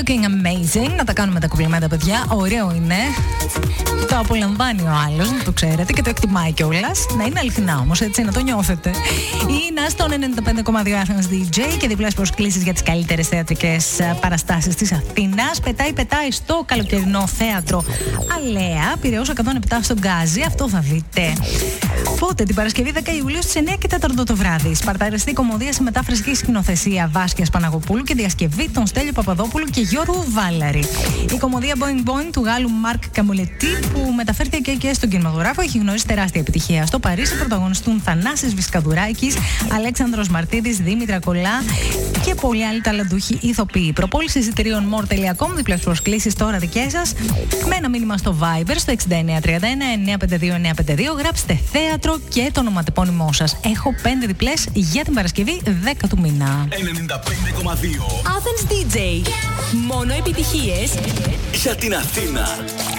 looking amazing. Να τα κάνουμε τα κουπλιμέντα, παιδιά. Ωραίο είναι. Το απολαμβάνει ο άλλος, να το ξέρετε, και το εκτιμάει κιόλας. Να είναι αληθινά όμως, έτσι, να το νιώθετε. Η Νάστο 95,2 Athens DJ και διπλές προσκλήσεις για τις καλύτερες θεατρικές παραστάσεις της Αθήνας. Πετάει στο καλοκαιρινό θέατρο Αλέα, Πειραιώς 107 στον Γκάζι. Αυτό θα δείτε. Πότε, την Παρασκευή 10 Ιουλίου στις 9 και 4 το βράδυ. Σπαρταριστή κομμωδία σε μετάφραση και σκηνοθεσία Βάσκιας Παναγοπούλου και διασκευή των Στέλιο Παπαδόπουλου και Γιώργου Βάλαρη. Η κομμωδία Boing Boing του Γάλλου Μάρκ Καμουλετή, που μεταφέρθηκε και στον κινηματογράφο, έχει γνωρίσει τεράστια επιτυχία. Στο Παρίσι πρωταγωνιστούν Θανάσης Βισκαδουράκης, Αλέξανδρος Μαρτίδης, Δήμητρα Κολά και πολλοί άλλοι ταλαντούχοι ηθοποιοί. Προπόληση εισιτηρίων more.com, διπλές προσκλήσεις τώρα δικές σας. Με ένα μήνυμα στο Viber στο 6931 952 952. Γράψτε θέατρο και το ονοματεπώνυμό σας. Έχω 5 διπλές για την Παρασκευή 10 του μήνα. 95,2 Athens DJ. Μόνο επιτυχίες για την Αθήνα.